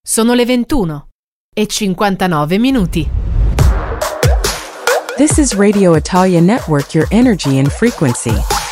Sono le 21:59. This is Radio Italia Network, your energy and frequency.